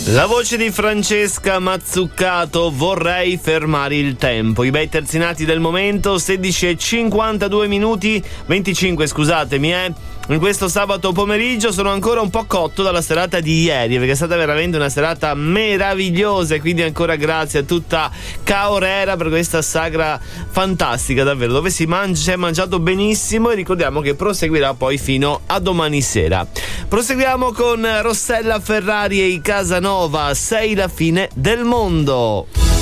La voce di Francesca Mazzuccato, Vorrei fermare il tempo. I bei terzinati del momento, 16:52 minuti, 25 scusatemi, in questo sabato pomeriggio. Sono ancora un po' cotto dalla serata di ieri, perché è stata veramente una serata meravigliosa, e quindi ancora grazie a tutta Caorera per questa sagra fantastica davvero, dove si è mangiato benissimo, e ricordiamo che proseguirà poi fino a domani sera. Proseguiamo con Rossella Ferrari e i Casanova, Sei la fine del mondo.